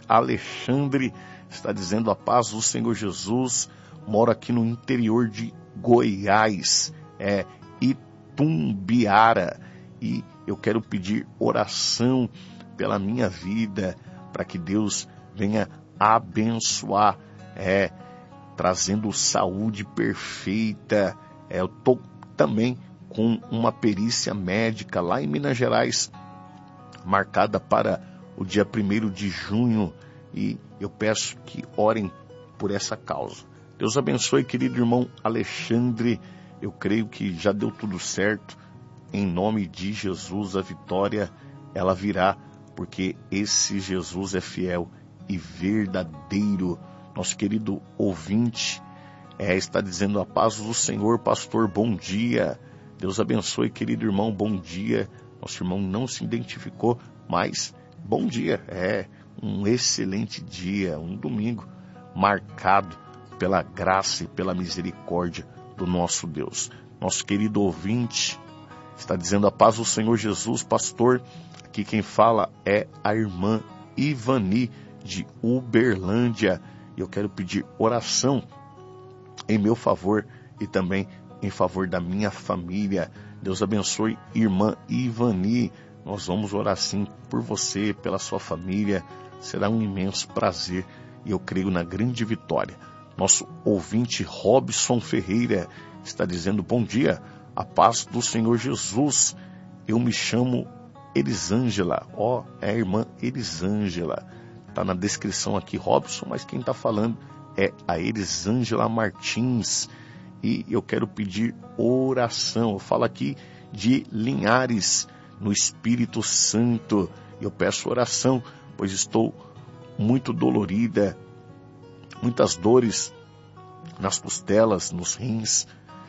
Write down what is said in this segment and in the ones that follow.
Alexandre está dizendo a paz do Senhor Jesus. Moro aqui no interior de Goiás, Itumbiara, e eu quero pedir oração pela minha vida, para que Deus venha abençoar, trazendo saúde perfeita. Eu estou também com uma perícia médica lá em Minas Gerais, marcada para o dia 1º de junho, e eu peço que orem por essa causa. Deus abençoe, querido irmão Alexandre. Eu creio que já deu tudo certo. Em nome de Jesus, a vitória, ela virá, porque esse Jesus é fiel e verdadeiro. Nosso querido ouvinte está dizendo a paz do Senhor, pastor, bom dia. Deus abençoe, querido irmão, bom dia. Nosso irmão não se identificou, mas bom dia. Um excelente dia, um domingo marcado pela graça e pela misericórdia do nosso Deus. Nosso querido ouvinte está dizendo a paz do Senhor Jesus, pastor. Aqui quem fala é a irmã Ivani, de Uberlândia. Eu quero pedir oração em meu favor e também em favor da minha família. Deus abençoe, irmã Ivani. Nós vamos orar sim por você, pela sua família. Será um imenso prazer e eu creio na grande vitória. Nosso ouvinte Robson Ferreira está dizendo bom dia, a paz do Senhor Jesus. Eu me chamo Elisângela. É a irmã Elisângela. Está na descrição aqui Robson, mas quem está falando é a Elisângela Martins. E eu quero pedir oração. Eu falo aqui de Linhares, no Espírito Santo. Eu peço oração, pois estou muito dolorida, muitas dores nas costelas, nos rins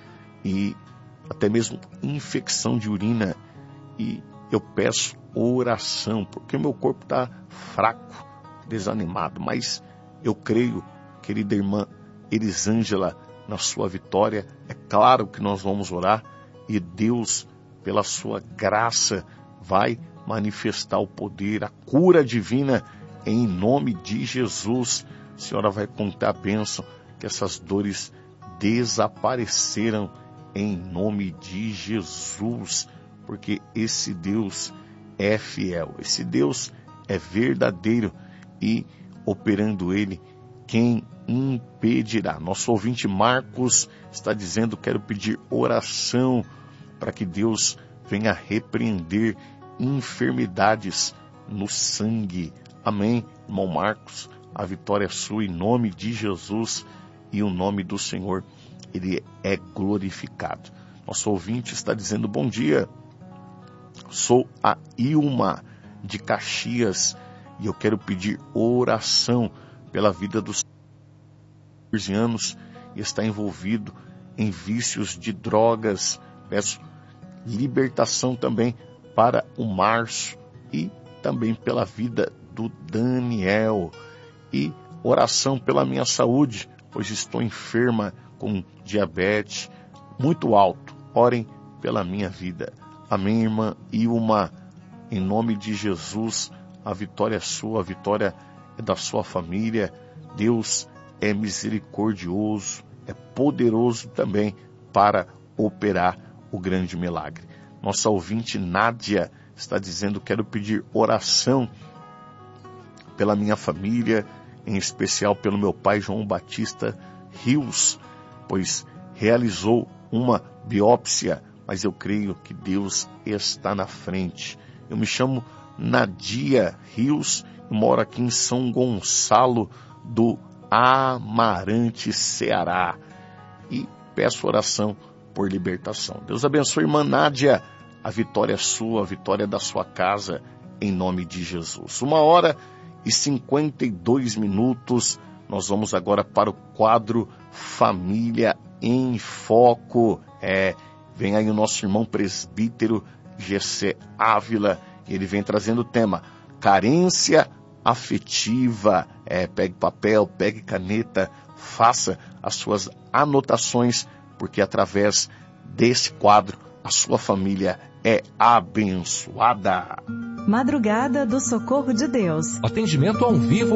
e até mesmo infecção de urina. E eu peço oração, porque o meu corpo está fraco, desanimado. Mas eu creio, querida irmã Elisângela, na sua vitória. É claro que nós vamos orar e Deus, pela sua graça, vai manifestar o poder, a cura divina, em nome de Jesus. A senhora vai contar a bênção, que essas dores desapareceram em nome de Jesus, porque esse Deus é fiel, esse Deus é verdadeiro, e operando Ele, quem impedirá? Nosso ouvinte Marcos está dizendo, quero pedir oração para que Deus venha repreender enfermidades no sangue. Amém, irmão Marcos, a vitória é sua em nome de Jesus, e o nome do Senhor, Ele é glorificado. Nosso ouvinte está dizendo bom dia, sou a Ilma de Caxias e eu quero pedir oração pela vida dos 14 anos e está envolvido em vícios de drogas. Peço libertação também para o Márcio e também pela vida do Daniel, e oração pela minha saúde, pois estou enferma com diabetes muito alto. Orem pela minha vida. Amém, irmã Ilma. Em nome de Jesus, a vitória é sua, a vitória é da sua família. Deus é misericordioso, é poderoso também para operar o grande milagre. Nossa ouvinte Nádia está dizendo, quero pedir oração pela minha família, em especial pelo meu pai João Batista Rios, pois realizou uma biópsia, mas eu creio que Deus está na frente. Eu me chamo Nadia Rios e moro aqui em São Gonçalo do Amarante, Ceará, e peço oração por libertação. Deus abençoe, irmã Nádia, a vitória é sua, a vitória é da sua casa, em nome de Jesus. 1h52, nós vamos agora para o quadro Família em Foco. Vem aí o nosso irmão presbítero Gessé Ávila, ele vem trazendo o tema carência afetiva. Pegue papel, pegue caneta, faça as suas anotações, porque através desse quadro a sua família é abençoada. Madrugada do Socorro de Deus. Atendimento ao vivo